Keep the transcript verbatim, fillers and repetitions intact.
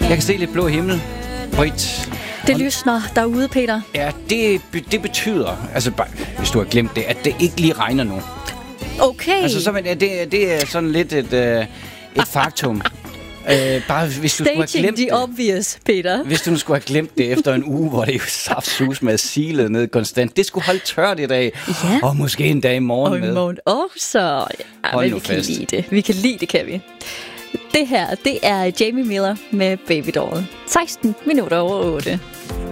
Jeg kan se lidt blå himmel. Højt. Det lysner derude, Peter. Ja, det, det betyder, altså bare, hvis du har glemt det, at det ikke lige regner nu. Okay. Altså, så, det, det er sådan lidt et, øh, et faktum. Øh, bare hvis du Staging skulle have glemt the det. obvious, Peter. Hvis du nu skulle have glemt det efter en uge, hvor det jo saftsus med silet ned konstant. Det skulle holde tørt i dag. Ja. Og måske en dag i morgen Og med. i morgen også. Ja, Hold men nu vi kan fast. lide det. Vi kan lide det, kan vi. Det her, det er Jamie Miller med Baby Doll. seksten minutter over otte.